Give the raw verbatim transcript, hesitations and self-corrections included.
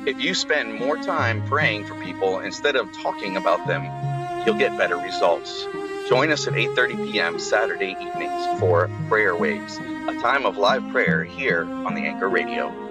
If you spend more time praying for people instead of talking about them, you'll get better results. Join us at eight thirty p.m. Saturday evenings for Prayer Waves, a time of live prayer here on the Anchor Radio.